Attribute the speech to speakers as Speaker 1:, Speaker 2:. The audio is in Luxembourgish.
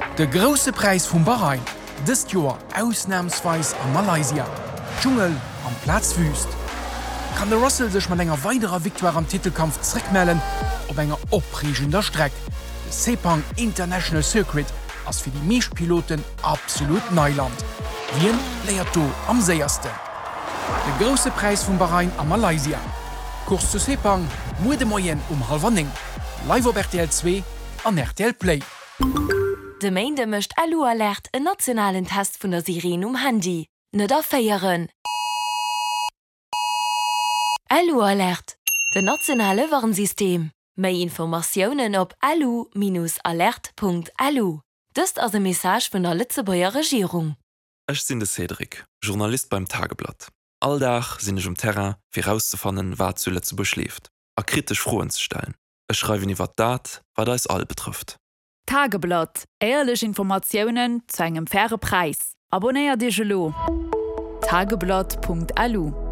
Speaker 1: Der große Preis von Bahrain, dieses Jahr ausnahmsweise an Malaysia. Dschungel am Platzwüst. Kann der Russell sich mal einer weiterer Victoire am Titelkampf zurückmelden auf einer aufregender Strecke. Der Sepang International Circuit ist für die Mischpiloten absolut Neuland. Wien lehrt du am sehersten. Der große Preis von Bahrain an Malaysia. Kurs zu Sepang, Mode Moyen 9:30. Live auf RTL 2 an RTL Play.
Speaker 2: De Meinde mischt Alu Alert en nationalen Test vun der Sirene Handy. Net aféieren. Alu Alert, de nationale Warnsystem. Mei Informationen op alu-alert.alu. Dëst as e Message vun der Lützebauer Regierung.
Speaker 3: Ech sinn de Cedric, Journalist beim Tageblatt. Alldach sinn ich Terrain fir rauszufannen, wat zu Lützeburg schläft. A kritisch Froen zu stellen. Ech schreiwe iwwer dat, wat da es all betrifft.
Speaker 4: Tageblatt, ehrlich Informationen zu engem faire Preis. Abonnéier Dich lo. Tageblatt.alu